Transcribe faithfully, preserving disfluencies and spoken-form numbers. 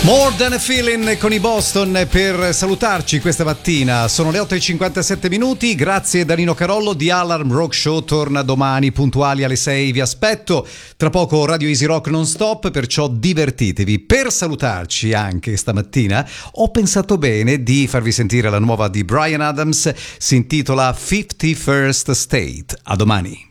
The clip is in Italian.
More Than a Feeling con i Boston per salutarci questa mattina. Sono le otto e cinquantasette minuti. Grazie Danilo Carollo di Alarm Rock Show. Torna domani puntuali alle sei. Vi aspetto. Tra poco Radio Easy Rock non stop, perciò divertitevi. Per salutarci anche stamattina ho pensato bene di farvi sentire la nuova di Bryan Adams. Si intitola fifty-first State. A domani.